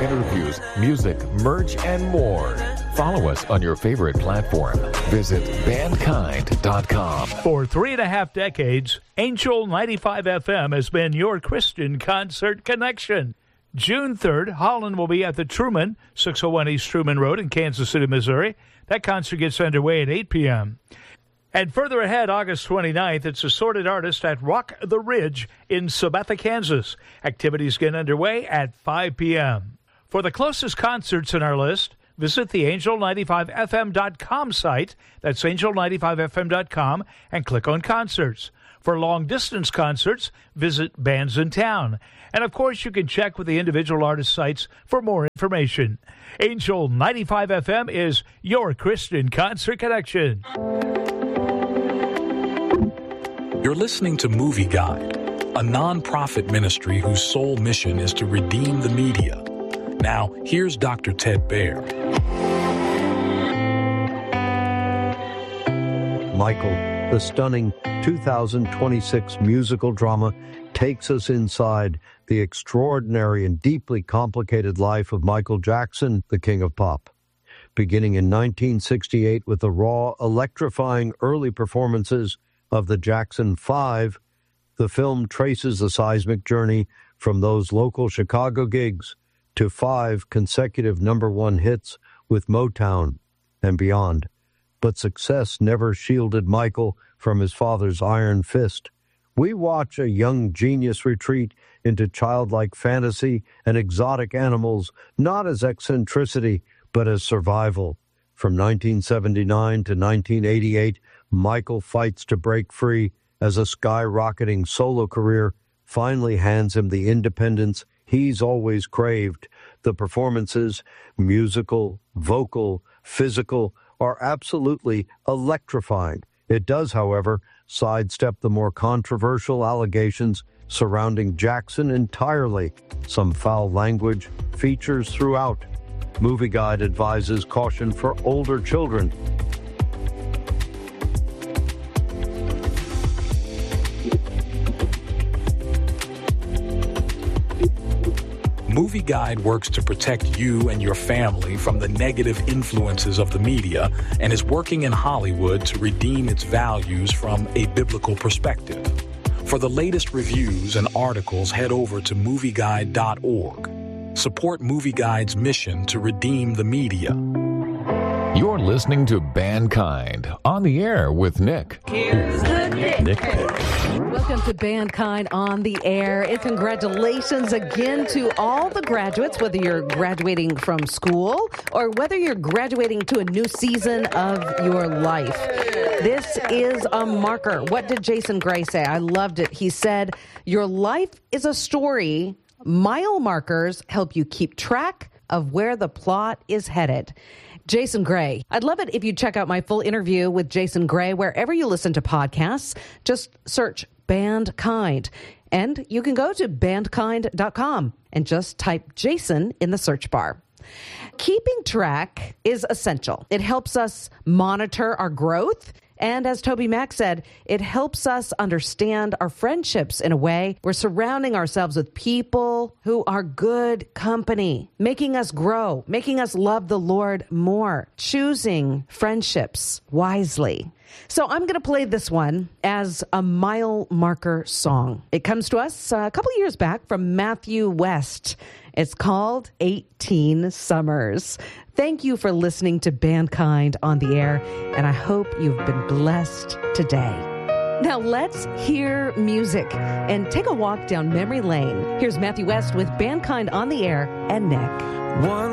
interviews, music, merch, and more. Follow us on your favorite platform. Visit bandkind.com. For 3.5 decades, Angel 95 FM has been your Christian concert connection. June 3rd, Holland will be at the Truman, 601 East Truman Road in Kansas City, Missouri. That concert gets underway at 8 p.m. And further ahead, August 29th, it's Assorted Artists at Rock the Ridge in Sabetha, Kansas. Activities get underway at 5 p.m. For the closest concerts in our list, visit the angel95fm.com site. That's angel95fm.com and click on concerts. For long-distance concerts, visit Bands in Town. And, of course, you can check with the individual artist sites for more information. Angel 95 FM is your Christian concert connection. You're listening to Movie Guide, a non-profit ministry whose sole mission is to redeem the media. Now, here's Dr. Ted Baer. Michael, the stunning 2026 musical drama, takes us inside the extraordinary and deeply complicated life of Michael Jackson, the King of Pop. Beginning in 1968 with the raw, electrifying early performances of the Jackson 5, the film traces the seismic journey from those local Chicago gigs to 5 consecutive #1 hits with Motown and beyond. But success never shielded Michael from his father's iron fist. We watch a young genius retreat into childlike fantasy and exotic animals, not as eccentricity, but as survival. From 1979 to 1988, Michael fights to break free as a skyrocketing solo career finally hands him the independence he's always craved. The performances, musical, vocal, physical, are absolutely electrifying. It does, however, sidestep the more controversial allegations surrounding Jackson entirely. Some foul language features throughout. Movie Guide advises caution for older children. Movie Guide works to protect you and your family from the negative influences of the media and is working in Hollywood to redeem its values from a biblical perspective. For the latest reviews and articles, head over to movieguide.org. Support Movie Guide's mission to redeem the media. You're listening to Bandkind on the air with Nick. Here's the Nick Pick. Welcome to Bandkind on the air. And congratulations again to all the graduates, whether you're graduating from school or whether you're graduating to a new season of your life. This is a marker. What did Jason Gray say? I loved it. He said, your life is a story. Mile markers help you keep track of where the plot is headed. Jason Gray. I'd love it if you check out my full interview with Jason Gray wherever you listen to podcasts. Just search Bandkind. And you can go to bandkind.com and just type Jason in the search bar. Keeping track is essential. It helps us monitor our growth. And as Toby Mack said, it helps us understand our friendships in a way. We're surrounding ourselves with people who are good company, making us grow, making us love the Lord more, choosing friendships wisely. So I'm going to play this one as a mile marker song. It comes to us a couple years back from Matthew West. It's called 18 Summers. Thank you for listening to Bandkind on the air, and I hope you've been blessed today. Now let's hear music and take a walk down memory lane. Here's Matthew West with Bandkind on the air and Nick. One